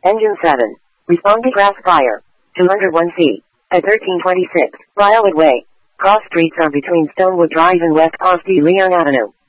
Engine 7. Respond to grass fire. 201 feet. At 1326, Briarwood Way. Cross streets are between Stonewood Drive and West Austin Leon Avenue.